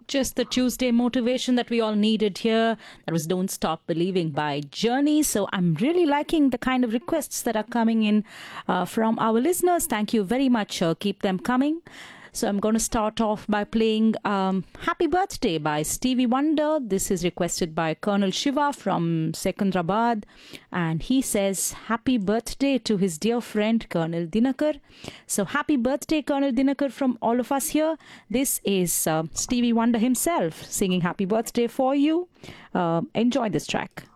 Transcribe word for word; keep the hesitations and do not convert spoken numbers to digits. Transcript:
Just the Tuesday motivation that we all needed here. That was Don't Stop Believing by Journey. So I'm really liking the kind of requests that are coming in uh, from our listeners. Thank you very much. Uh, keep them coming. So I'm going to start off by playing um, Happy Birthday by Stevie Wonder. This is requested by Colonel Shiva from Secunderabad. And he says happy birthday to his dear friend Colonel Dinakar. So happy birthday Colonel Dinakar from all of us here. This is uh, Stevie Wonder himself singing happy birthday for you. Uh, enjoy this track.